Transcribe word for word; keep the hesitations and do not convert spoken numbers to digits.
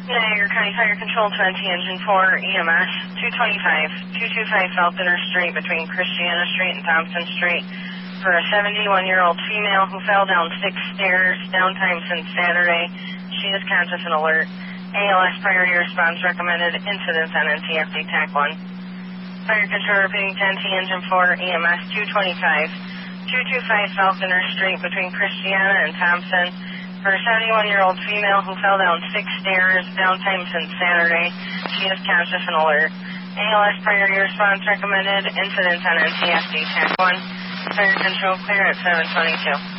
Niagara County Fire Control twenty, Engine four, E M S, two twenty-five, two twenty-five South Inner Street between Christiana Street and Thompson Street for a seventy-one-year-old female who fell down six stairs, downtime since Saturday. She is conscious and alert. A L S priority response recommended. Incidents on N T F D TAC one. Fire Control repeating ten T, Engine four, E M S, two twenty-five, two twenty-five South Inner Street between Christiana and Thompson for a seventy-one-year-old female who fell down six stairs, downtime since Saturday. She is conscious and alert. A L S priority response recommended. Incidents on N T F D TAC one. Fire Control clear at seven twenty-two.